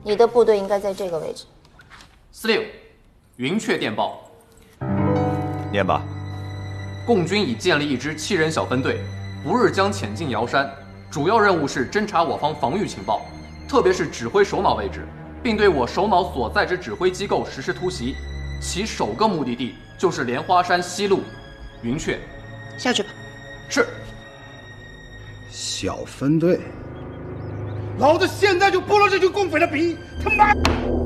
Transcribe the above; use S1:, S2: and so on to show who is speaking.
S1: 你的部队应该在这个位置。
S2: 司令，云雀电报。
S3: 念吧。
S2: 共军已建立一支7人小分队，不日将潜进瑶山，主要任务是侦察我方防御情报，特别是指挥首脑位置，并对我首脑所在之指挥机构实施突袭。其首个目的地就是莲花山西路。云雀，
S1: 下去吧。
S2: 是。
S4: 小分队，老子现在就剥了这群共匪的皮！他妈！